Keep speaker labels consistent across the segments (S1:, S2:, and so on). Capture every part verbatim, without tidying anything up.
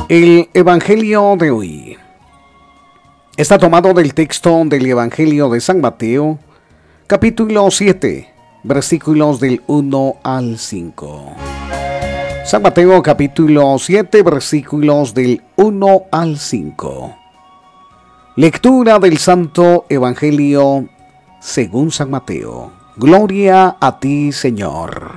S1: El Evangelio de hoy está tomado del texto del Evangelio de San Mateo, capítulo siete, versículos del uno al cinco. San Mateo, capítulo siete, versículos del uno al cinco. Lectura del Santo Evangelio según San Mateo. Gloria a ti, Señor.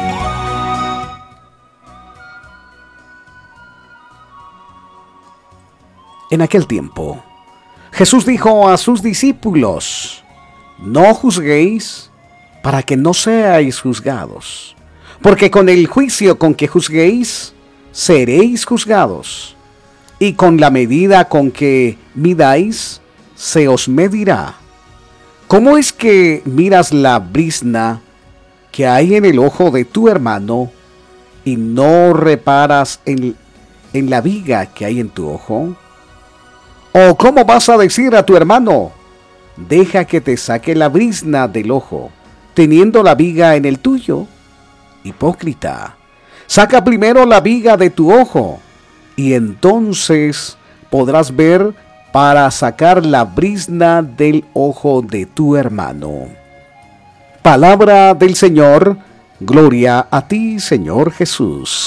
S1: En aquel tiempo, Jesús dijo a sus discípulos: No juzguéis para que no seáis juzgados, porque con el juicio con que juzguéis, seréis juzgados, y con la medida con que midáis, se os medirá. ¿Cómo es que miras la brizna que hay en el ojo de tu hermano y no reparas en, en la viga que hay en tu ojo? ¿O cómo vas a decir a tu hermano: deja que te saque la brizna del ojo, teniendo la viga en el tuyo? Hipócrita, saca primero la viga de tu ojo, y entonces podrás ver para sacar la brizna del ojo de tu hermano. Palabra del Señor. Gloria a ti, Señor Jesús.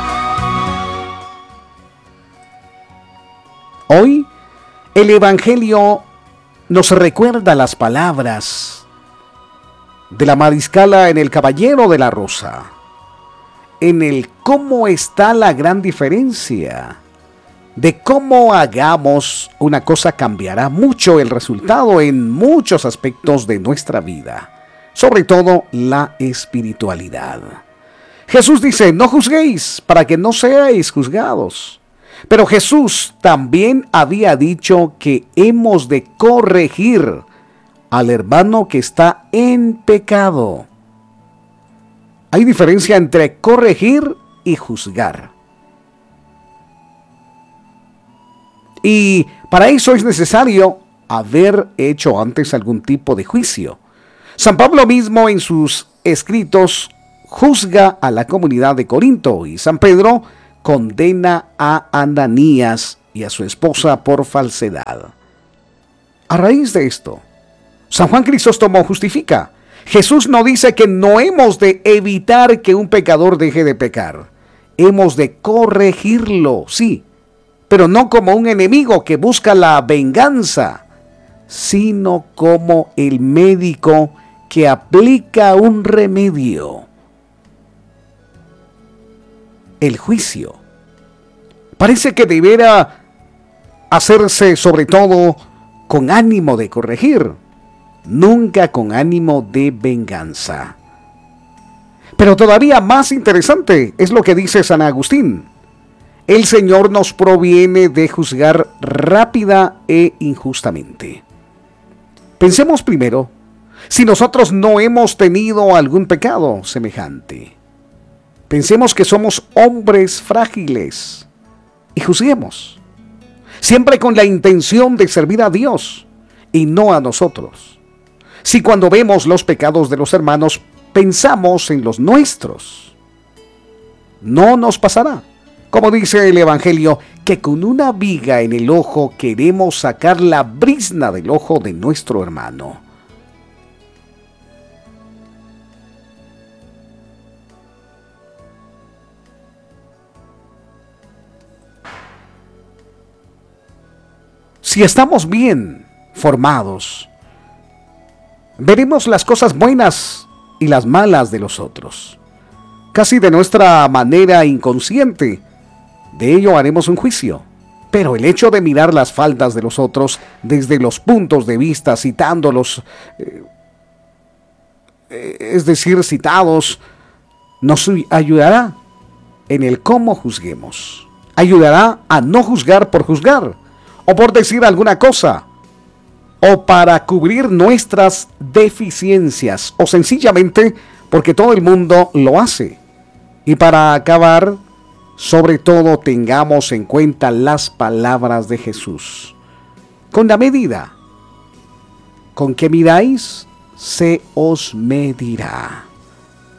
S1: Hoy, el Evangelio nos recuerda las palabras de la mariscala en El Caballero de la Rosa, en el cómo está la gran diferencia de cómo hagamos una cosa cambiará mucho el resultado en muchos aspectos de nuestra vida, sobre todo la espiritualidad. Jesús dice: no juzguéis para que no seáis juzgados. Pero Jesús también había dicho que hemos de corregir al hermano que está en pecado. Hay diferencia entre corregir y juzgar. Y para eso es necesario haber hecho antes algún tipo de juicio. San Pablo mismo en sus escritos juzga a la comunidad de Corinto, y San Pedro condena a Ananías y a su esposa por falsedad. A raíz de esto, San Juan Crisóstomo justifica: Jesús no dice que no hemos de evitar que un pecador deje de pecar. Hemos de corregirlo, sí, pero no como un enemigo que busca la venganza, sino como el médico que aplica un remedio. El juicio parece que deberá hacerse sobre todo con ánimo de corregir, nunca con ánimo de venganza. Pero todavía más interesante es lo que dice San Agustín: el Señor nos proviene de juzgar rápida e injustamente. Pensemos primero si nosotros no hemos tenido algún pecado semejante. Pensemos que somos hombres frágiles y juzguemos, siempre con la intención de servir a Dios y no a nosotros. Si cuando vemos los pecados de los hermanos pensamos en los nuestros, no nos pasará, como dice el Evangelio, que con una viga en el ojo queremos sacar la brizna del ojo de nuestro hermano. Si estamos bien formados, veremos las cosas buenas y las malas de los otros. Casi de nuestra manera inconsciente, de ello haremos un juicio. Pero el hecho de mirar las faltas de los otros desde los puntos de vista citándolos, eh, es decir, citados, nos ayudará en el cómo juzguemos. Ayudará a no juzgar por juzgar, o por decir alguna cosa, o para cubrir nuestras deficiencias, o sencillamente porque todo el mundo lo hace. Y para acabar, sobre todo tengamos en cuenta las palabras de Jesús: con la medida con que miráis, se os medirá.